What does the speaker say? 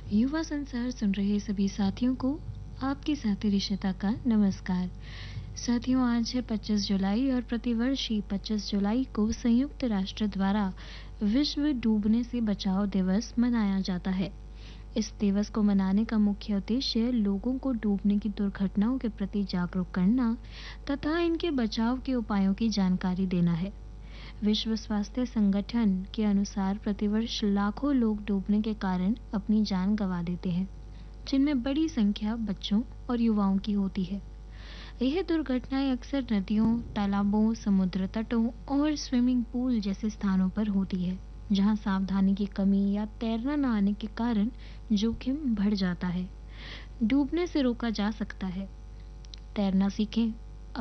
युवा संसार सुन रहे सभी साथियों को आपकी साथी रिशिता का नमस्कार। साथियों, आज है 25 जुलाई और प्रतिवर्ष ही 25 जुलाई को संयुक्त राष्ट्र द्वारा विश्व डूबने से बचाओ दिवस मनाया जाता है। इस दिवस को मनाने का मुख्य उद्देश्य लोगों को डूबने की दुर्घटनाओं के प्रति जागरूक करना तथा इनके बचाव के उपायों की जानकारी देना है। विश्व स्वास्थ्य संगठन के अनुसार प्रतिवर्ष लाखों लोग डूबने के कारण अपनी जान गंवा देते हैं, जिनमें बड़ी संख्या बच्चों और युवाओं की होती है। यह दुर्घटनाएं अक्सर नदियों, तालाबों, समुद्र तटों और स्विमिंग पूल जैसे स्थानों पर होती है, जहां सावधानी की कमी या तैरना न आने के कारण जोखिम बढ़ जाता है। डूबने से रोका जा सकता है। तैरना सीखें,